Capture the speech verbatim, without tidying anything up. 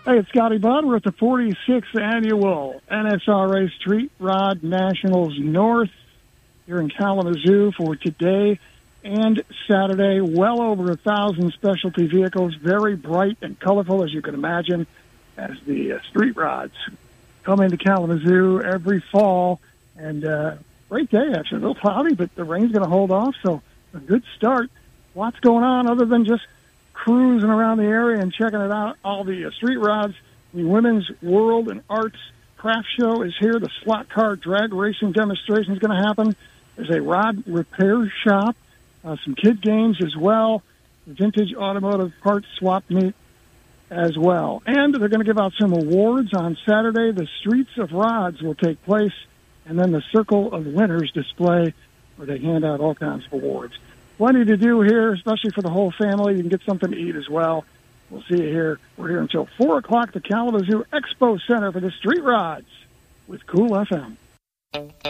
Hey, it's Scotty Budd. We're at the forty-sixth Annual N S R A Street Rod Nationals North here in Kalamazoo for today and Saturday. Well over a thousand specialty vehicles, very bright and colorful, as you can imagine, as the uh, street rods come into Kalamazoo every fall. And uh, great day, actually. A little cloudy, but the rain's going to hold off, so a good start. Lots going on other than just cruising around the area and checking it out. All the uh, street rods. The Women's World and Arts Craft Show is here. The slot car drag racing demonstration is going to happen. There's a rod repair shop, uh, some kid games as well, vintage automotive parts swap meet as well. And they're going to give out some awards on Saturday. The Streets of Rods will take place, and then the Circle of Winners display where they hand out all kinds of awards. Plenty to do here, especially for the whole family. You can get something to eat as well. We'll see you here. We're here until four o'clock at the Kalamazoo Expo Center for the Street Rods with Cool F M.